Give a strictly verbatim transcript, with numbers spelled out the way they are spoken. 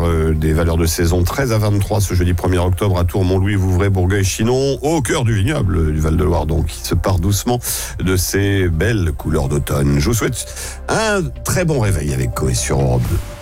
euh, des valeurs de saison treize à vingt-trois ce jeudi premier octobre à Tours, Montlouis, Vouvray, Bourgueil-Chinon, au cœur du vignoble du Val-de-Loire, donc qui se part doucement de ces belles couleurs d'automne. Je vous souhaite un très bon réveil avec Coé sur Europe deux.